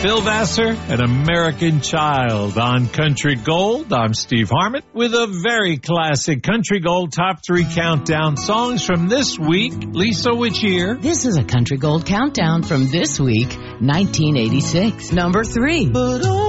Bill Vassar, An American Child on Country Gold. I'm Steve Harmon with a very classic Country Gold Top 3 Countdown songs from this week. Lisa, which year? This is a Country Gold Countdown from this week, 1986. Number 3. But